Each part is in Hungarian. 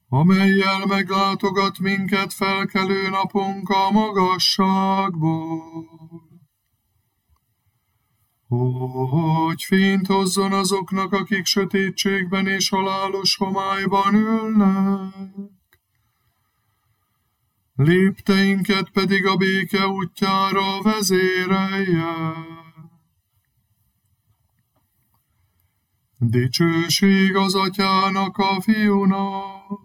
amellyel meglátogat minket felkelő napunk a magasságból. Hogy fényt hozzon azoknak, akik sötétségben és halálos homályban ülnek, lépteinket pedig a béke útjára vezérelje. Dicsőség az Atyának, a Fiúnak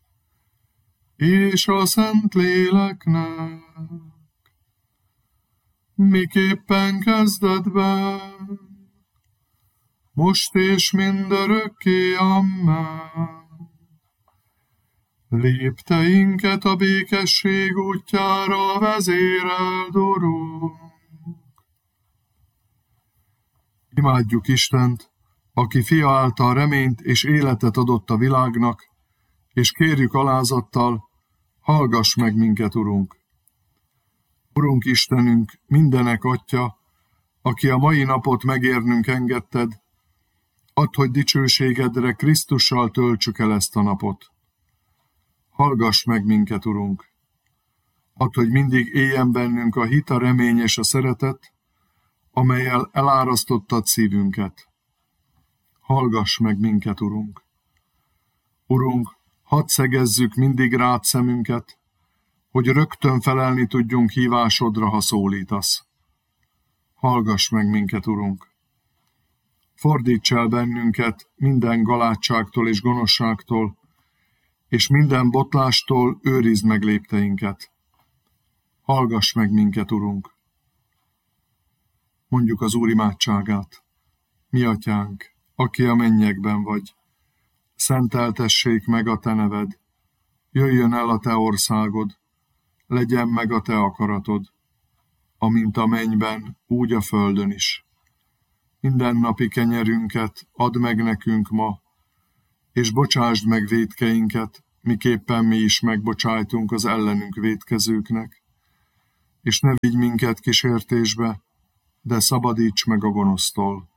és a Szentléleknek, miképpen kezdetben, most és mindörökké, amen. Lépteinket a békesség útjára vezéreld, Urunk. Imádjuk Istent, aki Fia által reményt és életet adott a világnak, és kérjük alázattal, hallgass meg minket, Urunk. Urunk Istenünk, mindenek Atya, aki a mai napot megérnünk engedted, add, hogy dicsőségedre Krisztussal töltsük el ezt a napot. Hallgass meg minket, Urunk. Add, hogy mindig éljen bennünk a hit, a remény és a szeretet, amellyel elárasztottad szívünket. Hallgass meg minket, Urunk. Urunk, hadd szegezzük mindig rád szemünket, hogy rögtön felelni tudjunk hívásodra, ha szólítasz. Hallgass meg minket, Urunk. Fordíts el bennünket minden galátságtól és gonoszságtól, és minden botlástól őrizd meg lépteinket. Hallgass meg minket, Urunk. Mondjuk az Úr imádságát. Mi Atyánk, aki a mennyekben vagy, szenteltessék meg a te neved, jöjjön el a te országod, legyen meg a te akaratod, amint a mennyben, úgy a földön is. Mindennapi kenyerünket add meg nekünk ma, és bocsásd meg vétkeinket, miképpen mi is megbocsájtunk az ellenünk vétkezőknek, és ne vigy minket kísértésbe, de szabadíts meg a gonosztól.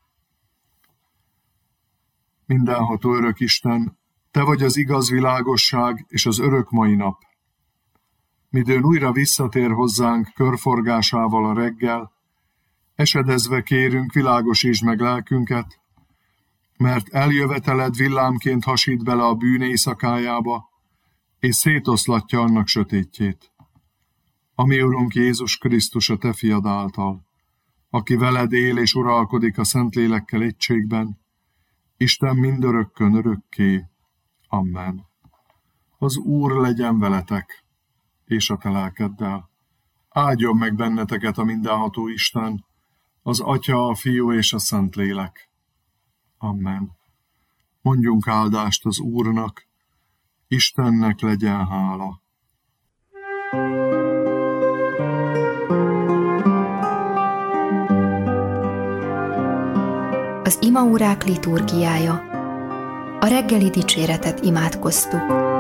Mindenható örök Isten, te vagy az igaz világosság és az örök mai nap. Midőn újra visszatér hozzánk körforgásával a reggel, esedezve kérünk, világosítsd meg lelkünket, mert eljöveteled villámként hasít bele a bűn éjszakájába, és szétoszlatja annak sötétjét. A mi Urunk Jézus Krisztus a te fiad által, aki veled él és uralkodik a Szentlélekkel egységben, Isten mindörökkön örökké. Amen. Az Úr legyen veletek, és a te lelkeddel. Áldjon meg benneteket a mindenható Isten, az Atya, a Fiú és a Szentlélek. Amen. Mondjunk áldást az Úrnak, Istennek legyen hála. Az imaórák liturgiája. A reggeli dicséretet imádkoztuk.